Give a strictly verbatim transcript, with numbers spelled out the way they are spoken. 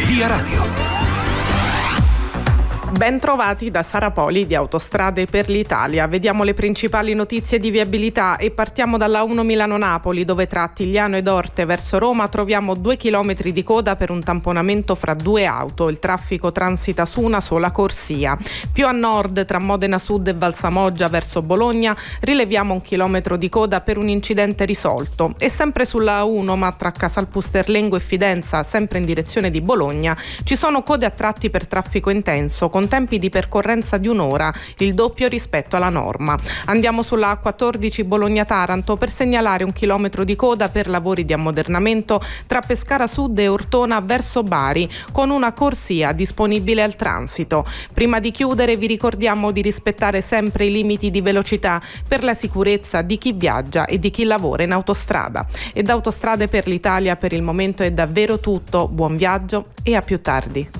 Via Radio. Ben trovati da Sara Poli di Autostrade per l'Italia. Vediamo le principali notizie di viabilità e partiamo dalla uno Milano-Napoli, dove tra Attigliano ed Orte verso Roma troviamo due chilometri di coda per un tamponamento fra due auto. Il traffico transita su una sola corsia. Più a nord, tra Modena Sud e Valsamoggia verso Bologna, rileviamo un chilometro di coda per un incidente risolto. E sempre sulla A uno, ma tra Casalpusterlengo e Fidenza, sempre in direzione di Bologna, ci sono code a tratti per traffico intenso, con tempi di percorrenza di un'ora, il doppio rispetto alla norma. Andiamo sulla A quattordici Bologna-Taranto per segnalare un chilometro di coda per lavori di ammodernamento tra Pescara Sud e Ortona verso Bari, con una corsia disponibile al transito. Prima di chiudere vi ricordiamo di rispettare sempre i limiti di velocità per la sicurezza di chi viaggia e di chi lavora in autostrada. E da Autostrade per l'Italia per il momento è davvero tutto. Buon viaggio e a più tardi.